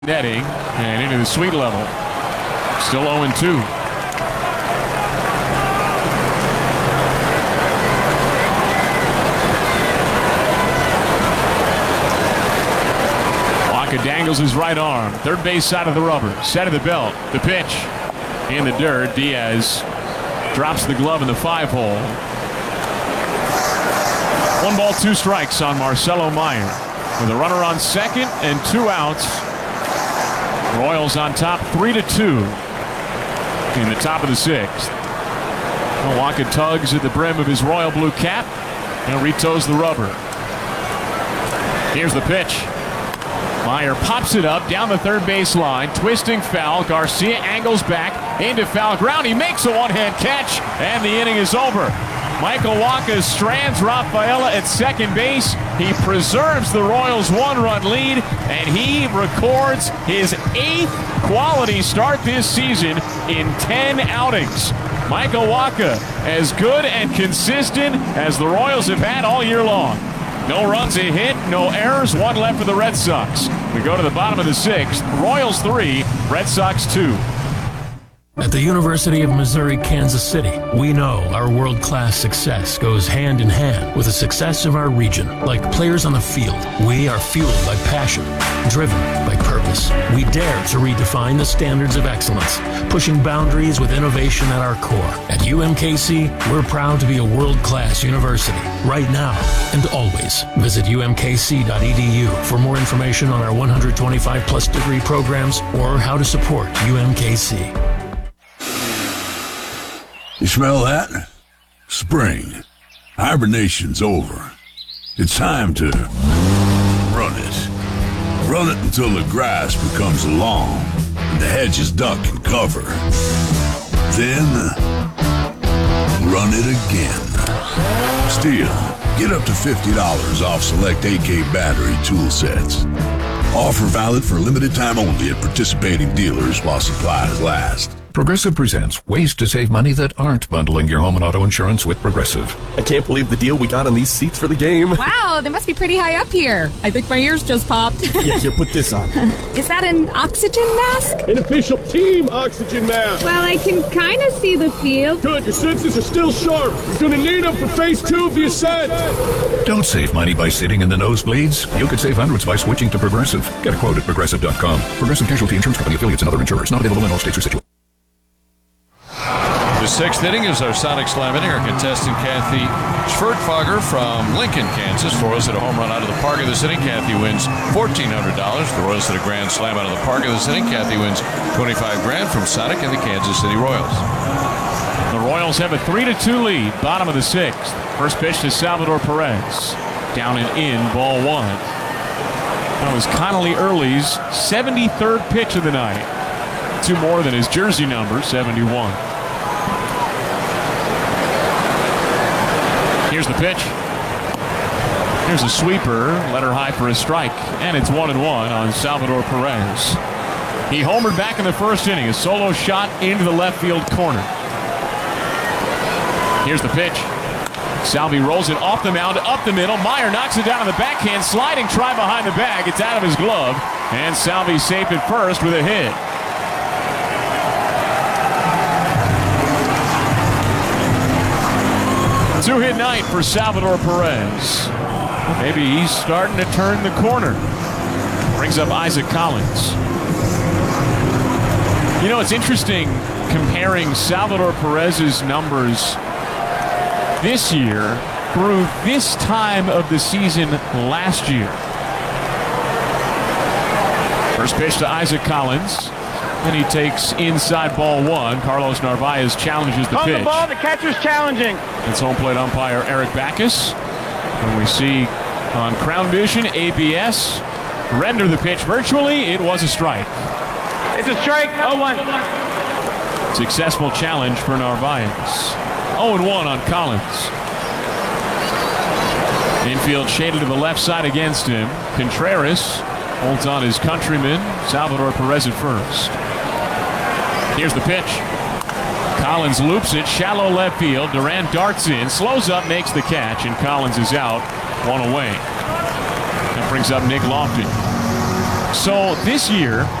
netting and into the sweet level. Still 0-2. Waka dangles his right arm. Third base side of the rubber. Set of the belt. The pitch. In the dirt. Diaz drops the glove in the 5-hole. 1 ball, 2 strikes on Marcelo Meyer. With a runner on second and 2 outs. Royals on top 3-2 in the top of the 6th. Waka tugs at the brim of his royal blue cap and retoes the rubber. Here's the pitch. Meyer pops it up down the third base line, twisting foul. Garcia angles back into foul ground. He makes a one-hand catch, and the inning is over. Michael Waka strands Rafaela at second base. He preserves the Royals' 1-run lead, and he records his 8th quality start this season in 10 outings. Michael Waka, as good and consistent as the Royals have had all year long. No runs, a hit, no errors, 1 left for the Red Sox. We go to the bottom of the 6th. Royals 3, Red Sox 2. At the University of Missouri, Kansas City, we know our world-class success goes hand in hand with the success of our region. Like players on the field, we are fueled by passion, driven by purpose. We dare to redefine the standards of excellence, pushing boundaries with innovation at our core. At UMKC, we're proud to be a world-class university, right now and always. Visit umkc.edu for more information on our 125-plus degree programs or how to support UMKC. You smell that? Spring. Hibernation's over. It's time to run it. Run it until the grass becomes long and the hedges duck and cover. Then, run it again. Still, get up to $50 off select AK battery tool sets. Offer valid for limited time only at participating dealers while supplies last. Progressive presents ways to save money that aren't bundling your home and auto insurance with Progressive. I can't believe the deal we got on these seats for the game. Wow, they must be pretty high up here. I think my ears just popped. Yeah, here, put this on. Is that an oxygen mask? An official team oxygen mask. Well, I can kind of see the field. Good, your senses are still sharp. You're gonna need them for phase 2 of the ascent. Don't save money by sitting in the nosebleeds. You could save hundreds by switching to Progressive. Get a quote at Progressive.com. Progressive Casualty Insurance Company affiliates and other insurers. Not available in all states or situations. The 6th inning is our Sonic Slam inning. Our contestant, Kathy Schwertfogger from Lincoln, Kansas. The Royals hit a home run out of the park of this inning. Kathy wins $1,400. The Royals hit a grand slam out of the park of this inning. Kathy wins $25,000 from Sonic and the Kansas City Royals. The Royals have a 3-2 lead, bottom of the 6th. First pitch to Salvador Perez. Down and in, ball 1. That was Connolly Early's 73rd pitch of the night. 2 more than his jersey number, 71. Here's the pitch. Here's a sweeper, let her high for a strike, and it's 1-1 on Salvador Perez. He homered back in the first inning, a solo shot into the left field corner. Here's the pitch. Salvi rolls it off the mound, up the middle. Meyer knocks it down on the backhand, sliding try behind the bag. It's out of his glove, and Salvi safe at first with a hit. Two-hit night for Salvador Perez. Maybe he's starting to turn the corner. Brings up Isaac Collins. You know, it's interesting comparing Salvador Perez's numbers this year through this time of the season last year. First pitch to Isaac Collins. And he takes inside ball 1. Carlos Narvaez challenges the pitch. On the ball, the catcher's challenging. It's home plate umpire Eric Backus. And we see on Crown Vision, ABS, render the pitch virtually. It was a strike. It's a strike, 0-1. Successful challenge for Narvaez. 0-1 on Collins. Infield shaded to the left side against him. Contreras holds on his countryman, Salvador Perez at first. Here's the pitch. Collins loops it, shallow left field. Durant darts in, slows up, makes the catch, and Collins is out, 1 away. That brings up Nick Loftin. So this year,